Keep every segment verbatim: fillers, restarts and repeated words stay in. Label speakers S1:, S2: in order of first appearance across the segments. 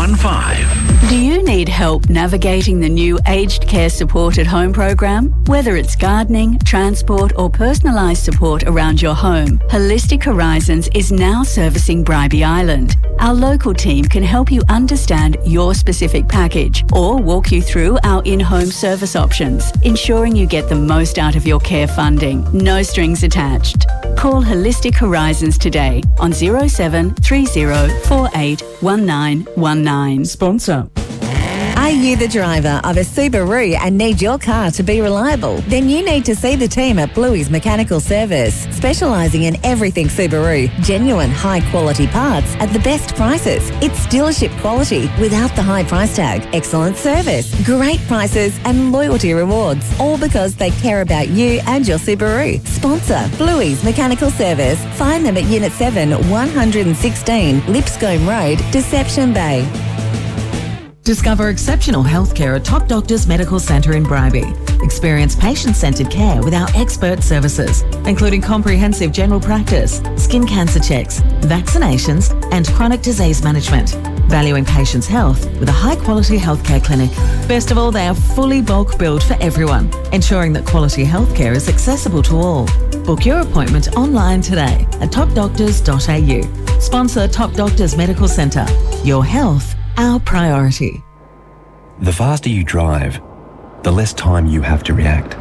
S1: one five.
S2: Do you need help navigating the new aged care supported home program? Whether it's gardening, transport or personalised support around your home, Holistic Horizons is now servicing Bribie Island. Our local team can help you understand your specific package or walk you through our in-home service options, ensuring you get the most out of your care funding. No strings attached. Call Holistic Horizons today on zero seven three zero four eight one nine one nine.
S3: Sponsor.
S4: Are you the driver of a Subaru and need your car to be reliable? Then you need to see the team at Bluey's Mechanical Service, specialising in everything Subaru. Genuine high-quality parts at the best prices. It's dealership quality without the high price tag. Excellent service, great prices and loyalty rewards. All because they care about you and your Subaru. Sponsor Bluey's Mechanical Service. Find them at Unit seven, one sixteen, Lipscombe Road, Deception Bay.
S5: Discover exceptional healthcare at Top Doctors Medical Centre in Bribie. Experience patient-centred care with our expert services, including comprehensive general practice, skin cancer checks, vaccinations and chronic disease management. Valuing patients' health with a high-quality healthcare clinic. Best of all, they are fully bulk billed for everyone, ensuring that quality healthcare is accessible to all. Book your appointment online today at top doctors dot a u. Sponsor Top Doctors Medical Centre. Your health, our priority.
S6: The faster you drive, the less time you have to react.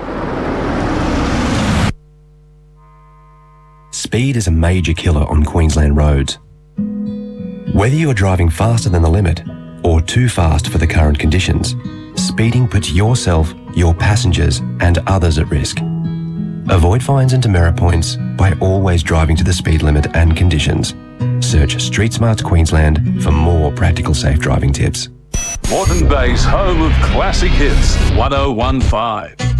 S6: Speed is a major killer on Queensland roads. Whether you are driving faster than the limit or too fast for the current conditions, speeding puts yourself, your passengers and others at risk. Avoid fines and demerit points by always driving to the speed limit and conditions. Search Street Smarts Queensland for more practical safe driving tips.
S1: Moreton Bay's home of classic hits, one oh one five.